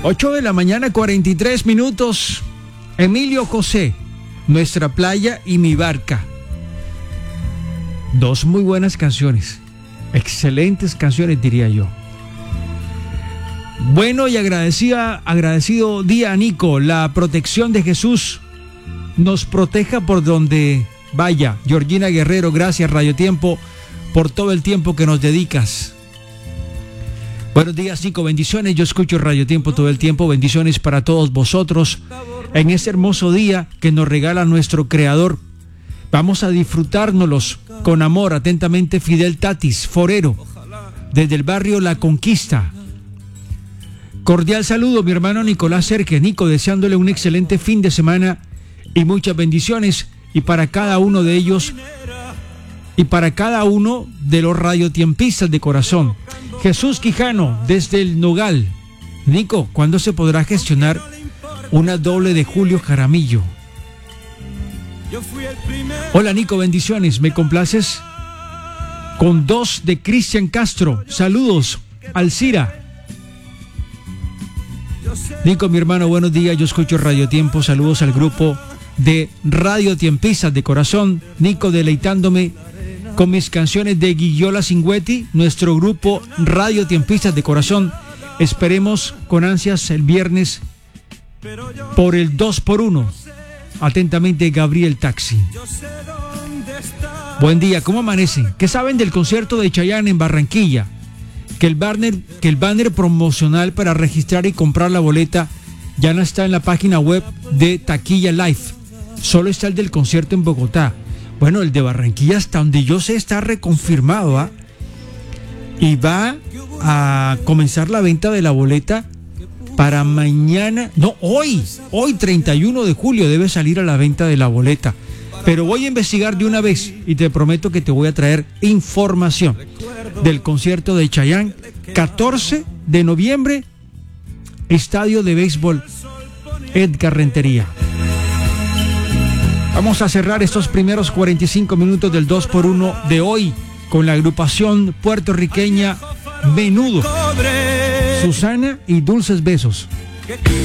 8 de la mañana, 43 minutos. Emilio José, Nuestra playa y mi barca. Dos muy buenas canciones. Excelentes canciones, diría yo. Bueno y agradecido día, Nico. La protección de Jesús nos proteja por donde vaya. Georgina Guerrero, gracias Radio Tiempo por todo el tiempo que nos dedicas. Buenos días, Nico, bendiciones. Yo escucho Radio Tiempo todo el tiempo. Bendiciones para todos vosotros en este hermoso día que nos regala nuestro Creador. Vamos a disfrutárnoslos con amor. Atentamente, Fidel Tatis, forero, desde el barrio La Conquista. Cordial saludo, mi hermano Nicolás Serque. Nico, deseándole un excelente fin de semana y muchas bendiciones. Y para cada uno de ellos y para cada uno de los radiotiempistas de corazón. Jesús Quijano, desde el Nogal. Nico, ¿cuándo se podrá gestionar una doble de Julio Jaramillo? Hola, Nico, bendiciones. ¿Me complaces con 2 de Cristian Castro? Saludos, Alcira. Nico, mi hermano, buenos días. Yo escucho Radio Tiempo. Saludos al grupo de radiotiempistas de corazón. Nico, deleitándome con mis canciones de Guillola Cingüetti, nuestro grupo radiotiempistas de corazón. Esperemos con ansias el viernes por el 2x1. Atentamente, Gabriel Taxi. Buen día, ¿cómo amanecen? ¿Qué saben del concierto de Chayanne en Barranquilla? Que el banner promocional para registrar y comprar la boleta ya no está en la página web de Taquilla Live. Solo está el del concierto en Bogotá. Bueno, el de Barranquilla, hasta donde yo sé, está reconfirmado, ¿ah? Y va a comenzar la venta de la boleta para mañana. No, hoy 31 de julio debe salir a la venta de la boleta. Pero voy a investigar de una vez y te prometo que te voy a traer información del concierto de Chayanne, 14 de noviembre, Estadio de Béisbol Edgar Rentería. Vamos a cerrar estos primeros 45 minutos del 2x1 de hoy con la agrupación puertorriqueña Menudo, Susana y Dulces Besos.